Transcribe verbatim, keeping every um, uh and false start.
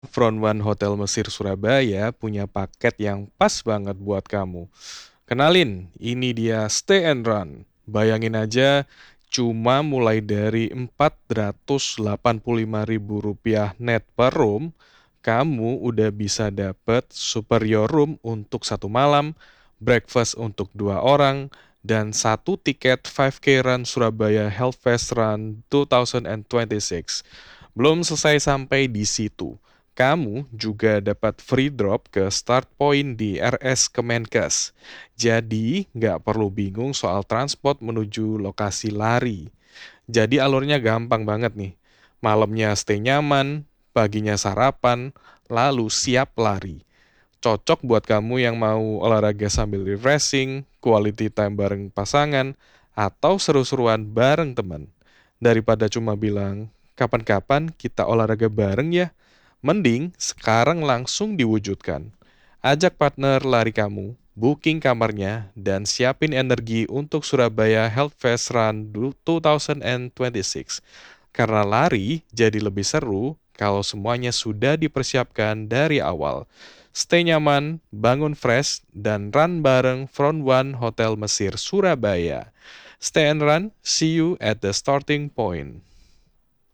Front One Hotel Mesir Surabaya punya paket yang pas banget buat kamu. Kenalin, ini dia Stay and Run. Bayangin aja, cuma mulai dari empat ratus delapan puluh lima ribu rupiah net per room, kamu udah bisa dapet superior room untuk satu malam, breakfast untuk dua orang, dan satu tiket lima K Run Surabaya Hellfest Run dua ribu dua puluh enam. Belum selesai sampai di situ. Kamu juga dapat free drop ke start point di R S Kemenkes. Jadi, nggak perlu bingung soal transport menuju lokasi lari. Jadi alurnya gampang banget nih. Malamnya stay nyaman, paginya sarapan, lalu siap lari. Cocok buat kamu yang mau olahraga sambil refreshing, quality time bareng pasangan, atau seru-seruan bareng teman. Daripada cuma bilang, kapan-kapan kita olahraga bareng ya, mending sekarang langsung diwujudkan. Ajak partner lari kamu, booking kamarnya, dan siapin energi untuk Surabaya Health Fest Run dua ribu dua puluh enam. Karena lari jadi lebih seru kalau semuanya sudah dipersiapkan dari awal. Stay nyaman, bangun fresh, dan run bareng Front One Hotel Mesir Surabaya. Stay and run, see you at the starting point.